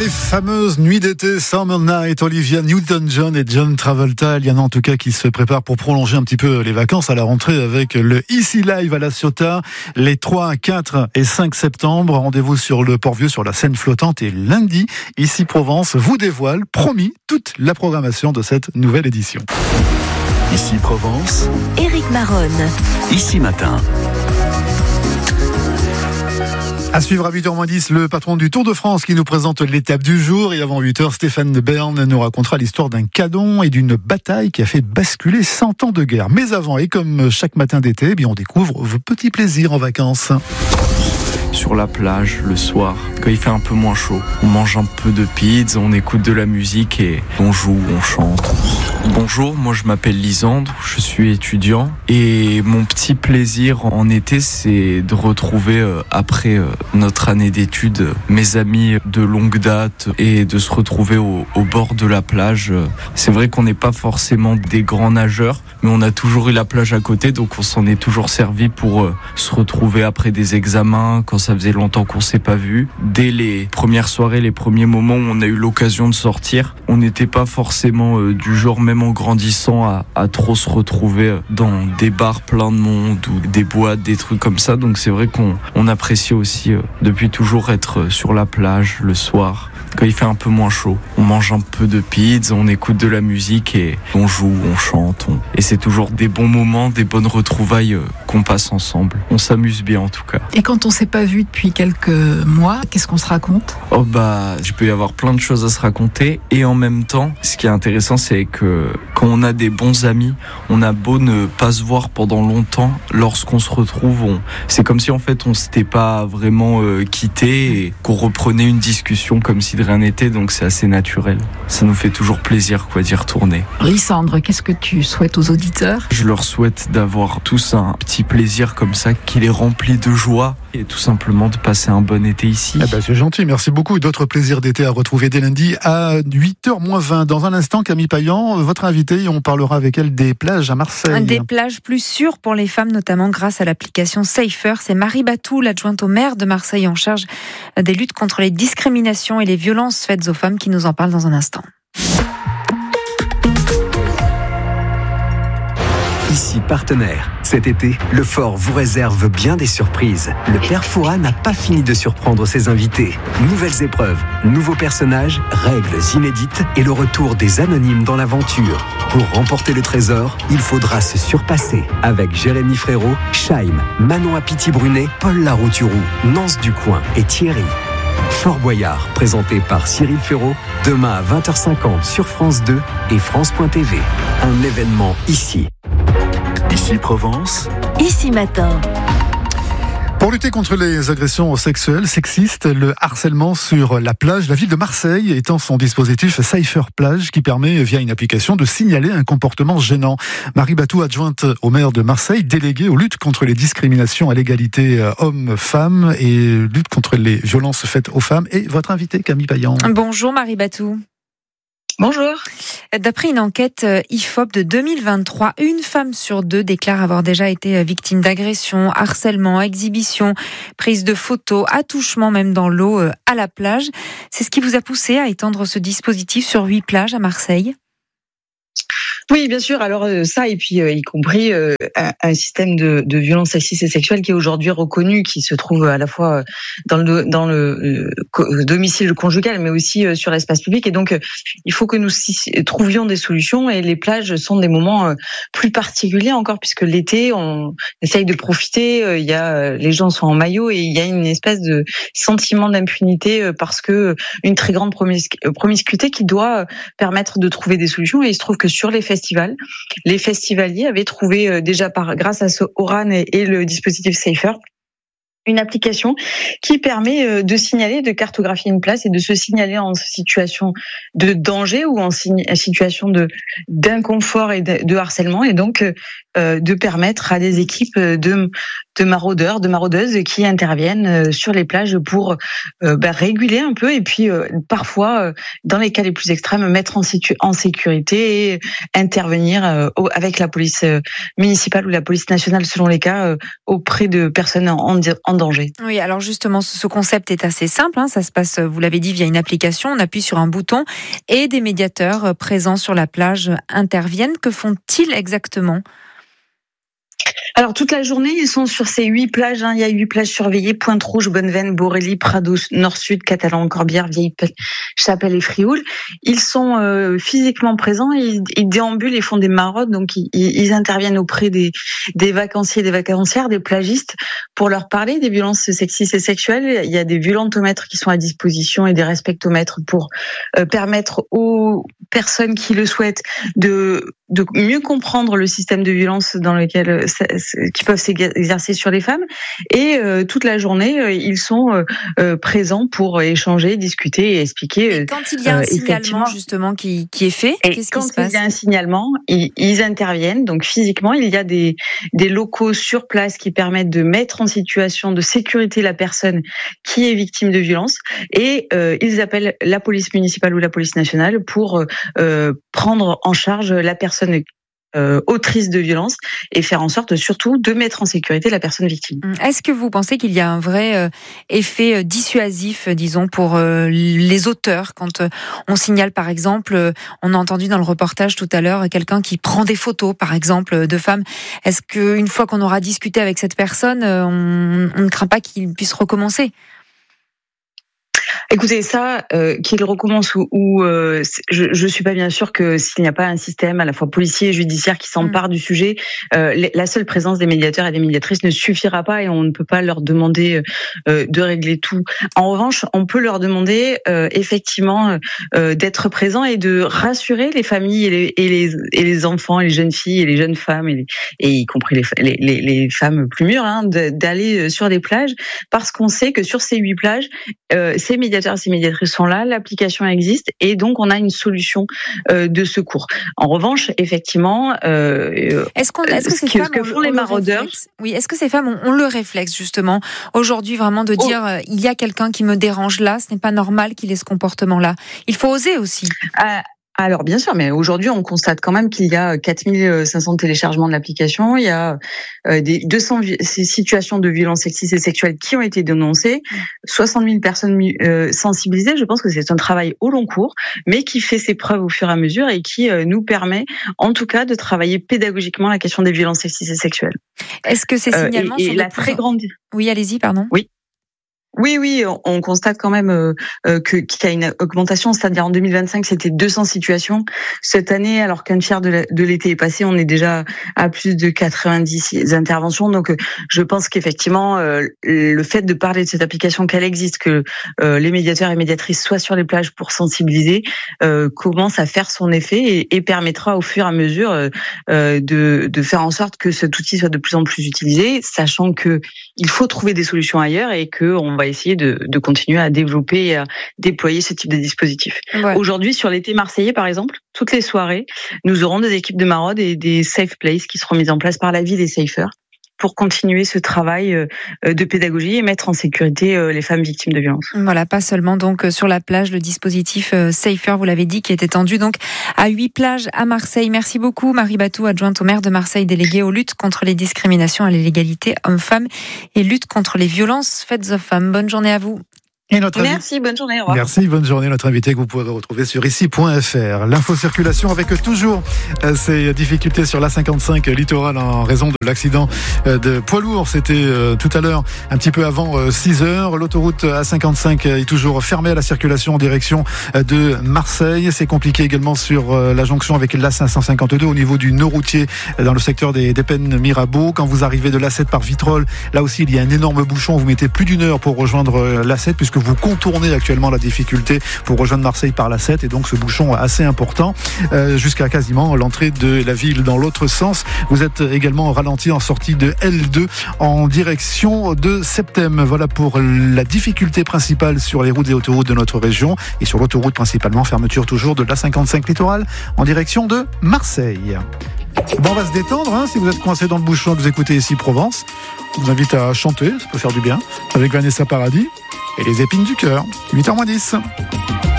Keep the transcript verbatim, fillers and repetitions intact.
les fameuses nuits d'été, Summer Night, Olivia Newton-John et John Travolta. Il y en a en tout cas qui se préparent pour prolonger un petit peu les vacances à la rentrée avec le Ici Live à La Ciotat, les trois, quatre et cinq septembre. Rendez-vous sur le Port-Vieux, sur la scène flottante. Et lundi, Ici Provence vous dévoile, promis, toute la programmation de cette nouvelle édition. Ici Provence, Éric Maronne. Ici Matin. À suivre à huit heures moins dix, le patron du Tour de France qui nous présente l'étape du jour. Et avant huit heures, Stéphane Bern nous racontera l'histoire d'un cadon et d'une bataille qui a fait basculer cent ans de guerre. Mais avant, et comme chaque matin d'été, eh bien on découvre vos petits plaisirs en vacances. Sur la plage, le soir, quand il fait un peu moins chaud. On mange un peu de pizza, on écoute de la musique et on joue, on chante. Bonjour, moi je m'appelle Lisandre, je suis étudiant et mon petit plaisir en été, c'est de retrouver euh, après euh, notre année d'études euh, mes amis de longue date et de se retrouver au, au bord de la plage. C'est vrai qu'on n'est pas forcément des grands nageurs, mais on a toujours eu la plage à côté, donc on s'en est toujours servi pour euh, se retrouver après des examens, quand ça faisait longtemps qu'on s'est pas vu. Dès les premières soirées, les premiers moments où on a eu l'occasion de sortir, on n'était pas forcément euh, du genre, même en grandissant, à, à trop se retrouver dans des bars pleins de monde ou des boîtes, des trucs comme ça. Donc c'est vrai qu'on on apprécie aussi euh, depuis toujours être sur la plage le soir. Quand il fait un peu moins chaud, on mange un peu de pizza, on écoute de la musique et on joue, on chante. On... Et c'est toujours des bons moments, des bonnes retrouvailles qu'on passe ensemble. On s'amuse bien en tout cas. Et quand on s'est pas vu depuis quelques mois, qu'est-ce qu'on se raconte ? Oh bah, il peut y avoir plein de choses à se raconter. Et en même temps, ce qui est intéressant, c'est que quand on a des bons amis, on a beau ne pas se voir pendant longtemps, lorsqu'on se retrouve, on... c'est comme si en fait on s'était pas vraiment euh, quitté et qu'on reprenait une discussion comme si de rien n'était, donc c'est assez naturel. Ça nous fait toujours plaisir quoi d'y retourner. Lysandre, qu'est-ce que tu souhaites aux auditeurs ? Je leur souhaite d'avoir tous un petit plaisir comme ça, qui les remplit de joie et tout simplement de passer un bon été ici. Eh ben, c'est gentil, merci beaucoup. D'autres plaisirs d'été à retrouver dès lundi à huit heures moins vingt. Dans un instant, Camille Payan, votre invitée, on parlera avec elle des plages à Marseille. Des plages plus sûres pour les femmes, notamment grâce à l'application Safer. C'est Marie Batou, l'adjointe au maire de Marseille en charge des luttes contre les discriminations et les violences faites aux femmes, qui nous en parle dans un instant. Ici partenaire. Cet été, le Fort vous réserve bien des surprises. Le Père Fouras n'a pas fini de surprendre ses invités. Nouvelles épreuves, nouveaux personnages, règles inédites et le retour des anonymes dans l'aventure. Pour remporter le trésor, il faudra se surpasser. Avec Jérémy Frérot, Chaim, Manon Apiti-Brunet, Paul Larouturou, Nance Ducoing et Thierry. Fort Boyard, présenté par Cyril Ferraud, demain à vingt heures cinquante sur France deux et France point T V. Un événement ici. Ici Provence, Ici Matin. Pour lutter contre les agressions sexuelles, sexistes, le harcèlement sur la plage, la ville de Marseille étend son dispositif Safer Plage qui permet, via une application, de signaler un comportement gênant. Marie Batou, adjointe au maire de Marseille, déléguée aux luttes contre les discriminations à l'égalité hommes-femmes et lutte contre les violences faites aux femmes, et votre invitée Camille Payan. Bonjour Marie Batou. Bonjour. D'après une enquête I F O P de deux mille vingt-trois, une femme sur deux déclare avoir déjà été victime d'agression, harcèlement, exhibition, prise de photos, attouchement même dans l'eau à la plage. C'est ce qui vous a poussé à étendre ce dispositif sur huit plages à Marseille ? Oui, bien sûr. Alors ça, et puis euh, y compris euh, un, un système de, de violence sexiste et sexuelle qui est aujourd'hui reconnu, qui se trouve à la fois dans le dans le euh, domicile conjugal, mais aussi euh, sur l'espace public. Et donc, euh, il faut que nous trouvions des solutions. Et les plages sont des moments euh, plus particuliers encore, puisque l'été, on essaye de profiter. Euh, il y a euh, les gens sont en maillot et il y a une espèce de sentiment d'impunité euh, parce que une très grande promis- promiscuité qui doit permettre de trouver des solutions. Et il se trouve que sur les festivals, les festivaliers avaient trouvé déjà par, grâce à ce Oran et, et le dispositif Safer, une application qui permet de signaler, de cartographier une place et de se signaler en situation de danger ou en situation de d'inconfort et de, de harcèlement. Et donc, euh, de permettre à des équipes de, de maraudeurs, de maraudeuses qui interviennent sur les plages pour euh, bah, réguler un peu et puis euh, parfois, euh, dans les cas les plus extrêmes, mettre en, situ- en sécurité et intervenir euh, au, avec la police euh, municipale ou la police nationale selon les cas euh, auprès de personnes en, en danger. Oui, alors justement, ce concept est assez simple. Hein, ça se passe, vous l'avez dit, via une application. On appuie sur un bouton et des médiateurs présents sur la plage interviennent. Que font-ils exactement ? Alors toute la journée, ils sont sur ces huit plages. Hein. Il y a huit plages surveillées: Pointe-Rouge, Bonneveine, Borély, Prado, Nord-Sud, Catalan, Corbière, Vieille-Chapelle et Frioul. Ils sont euh, physiquement présents, ils, ils déambulent et font des maraudes. Donc ils, ils interviennent auprès des, des vacanciers, des vacancières, des plagistes pour leur parler des violences sexistes et sexuelles. Il y a des violentomètres qui sont à disposition et des respectomètres pour euh, permettre aux personnes qui le souhaitent de, de mieux comprendre le système de violence dans lequel qui peuvent s'exercer sur les femmes. Et euh, toute la journée, euh, ils sont euh, euh, présents pour échanger, discuter et expliquer. Et quand il y a un euh, signalement justement qui, qui est fait, et qu'est-ce quand qui se passe ? Il y a un signalement, ils, ils interviennent. Donc physiquement, il y a des, des locaux sur place qui permettent de mettre en situation de sécurité la personne qui est victime de violence. Et euh, ils appellent la police municipale ou la police nationale pour euh, prendre en charge la personne Euh, autrice de violence et faire en sorte surtout de mettre en sécurité la personne victime. Est-ce que vous pensez qu'il y a un vrai euh, effet dissuasif, disons, pour euh, les auteurs quand euh, on signale, par exemple, euh, on a entendu dans le reportage tout à l'heure quelqu'un qui prend des photos, par exemple, de femmes. Est-ce qu'une fois qu'on aura discuté avec cette personne, euh, on, on ne craint pas qu'il puisse recommencer ? Écoutez, ça, euh, qu'il recommence ou, ou euh, je, je suis pas bien sûre que s'il n'y a pas un système à la fois policier et judiciaire qui s'empare mmh. du sujet, euh, la seule présence des médiateurs et des médiatrices ne suffira pas et on ne peut pas leur demander euh, de régler tout. En revanche, on peut leur demander euh, effectivement euh, d'être présents et de rassurer les familles et les, et les, et les enfants, et les jeunes filles et les jeunes femmes et, les, et y compris les, les, les femmes plus mûres, hein, d'aller sur les plages parce qu'on sait que sur ces huit plages, euh, ces médiateurs, ces médiatrices sont là, l'application existe et donc on a une solution euh, de secours. En revanche, effectivement, euh, est-ce, qu'on, est-ce que ces ce femmes que font les maraudeurs, oui, est-ce que ces femmes ont, ont le réflexe justement aujourd'hui vraiment de dire oh. euh, il y a quelqu'un qui me dérange là, ce n'est pas normal qu'il ait ce comportement-là. Il faut oser aussi. Euh, Alors bien sûr, mais aujourd'hui on constate quand même qu'il y a quatre mille cinq cents téléchargements de l'application, il y a euh, des deux cents vi- situations de violences sexistes et sexuelles qui ont été dénoncées, soixante mille personnes euh, sensibilisées. Je pense que c'est un travail au long cours, mais qui fait ses preuves au fur et à mesure et qui euh, nous permet en tout cas de travailler pédagogiquement la question des violences sexistes et sexuelles. Est-ce que ces signalements euh, et, et sont la très grande... Oui, allez-y, pardon. Oui. Oui, oui, on constate quand même euh, que qu'il y a une augmentation. C'est-à-dire en deux mille vingt-cinq, c'était deux cents situations. Cette année, alors qu'un tiers de, la, de l'été est passé, on est déjà à plus de quatre-vingt-dix interventions. Donc, je pense qu'effectivement, euh, le fait de parler de cette application, qu'elle existe, que euh, les médiateurs et médiatrices soient sur les plages pour sensibiliser, euh, commence à faire son effet et, et permettra au fur et à mesure euh, de, de faire en sorte que cet outil soit de plus en plus utilisé, sachant que il faut trouver des solutions ailleurs et que on va essayer de, de continuer à développer et à déployer ce type de dispositif. Ouais. Aujourd'hui, sur l'été marseillais, par exemple, toutes les soirées, nous aurons des équipes de maraude et des safe places qui seront mises en place par la ville et Safer pour continuer ce travail de pédagogie et mettre en sécurité les femmes victimes de violences. Voilà, pas seulement donc sur la plage, le dispositif Safer, vous l'avez dit, qui est étendu donc à huit plages à Marseille. Merci beaucoup Marie Batou, adjointe au maire de Marseille, déléguée aux luttes contre les discriminations, à l'égalité hommes-femmes et lutte contre les violences faites aux femmes. Bonne journée à vous. Et notre Merci, bonne journée. Au revoir. Merci, bonne journée. Notre invité que vous pourrez retrouver sur ici point f r. L'info circulation avec toujours ces difficultés sur l'A cinquante-cinq littoral en raison de l'accident de poids lourd. C'était tout à l'heure, un petit peu avant six heures. L'autoroute A cinquante-cinq est toujours fermée à la circulation en direction de Marseille. C'est compliqué également sur la jonction avec l'A cinq cent cinquante-deux au niveau du nœud routier dans le secteur des, des Pennes Mirabeau. Quand vous arrivez de l'A sept par Vitrolles, là aussi il y a un énorme bouchon. Vous mettez plus d'une heure pour rejoindre l'A sept puisque vous contournez actuellement la difficulté pour rejoindre Marseille par l'A sept et donc ce bouchon assez important euh, jusqu'à quasiment l'entrée de la ville dans l'autre sens. Vous êtes également ralenti en sortie de L deux en direction de Septem. Voilà pour la difficulté principale sur les routes et autoroutes de notre région et sur l'autoroute principalement, fermeture toujours de l'A cinquante-cinq littoral en direction de Marseille. Bon, on va se détendre, hein, si vous êtes coincé dans le bouchon, que vous écoutez ici Provence. Je vous invite à chanter, ça peut faire du bien, avec Vanessa Paradis et les épines du cœur. huit heures moins dix.